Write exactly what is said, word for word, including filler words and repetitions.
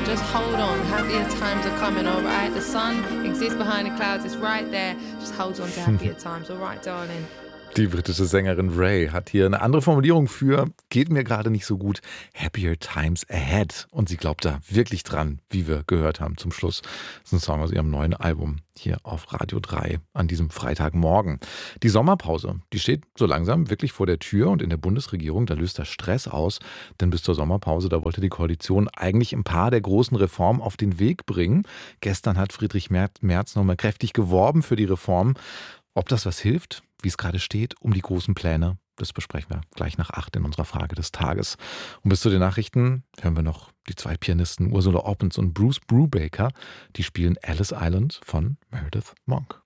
Just hold on, happier times are coming, alright? The sun exists behind the clouds, it's right there. Just hold on to happier times, alright, darling? Die britische Sängerin Ray hat hier eine andere Formulierung für geht mir gerade nicht so gut. Happier times ahead. Und sie glaubt da wirklich dran, wie wir gehört haben zum Schluss. Das ist ein Song aus ihrem neuen Album hier auf Radio drei an diesem Freitagmorgen. Die Sommerpause, die steht so langsam wirklich vor der Tür und in der Bundesregierung, da löst das Stress aus. Denn bis zur Sommerpause, da wollte die Koalition eigentlich ein paar der großen Reformen auf den Weg bringen. Gestern hat Friedrich Merz nochmal kräftig geworben für die Reform. Ob das was hilft, wie es gerade steht, um die großen Pläne, das besprechen wir gleich nach acht in unserer Frage des Tages. Und bis zu den Nachrichten hören wir noch die zwei Pianisten Ursula Oppens und Bruce Brubaker. Die spielen Alice Island von Meredith Monk.